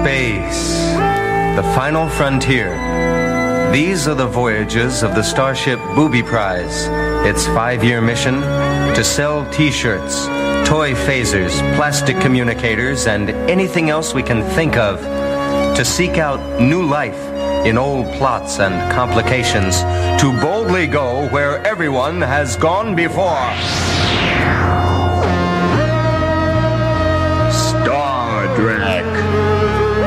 Space, the final frontier. These are the voyages of the Starship Booby Prize. Its 5-year mission: to sell T-shirts, toy phasers, plastic communicators, and anything else we can think of. To seek out new life in old plots and complications. To boldly go where everyone has gone before.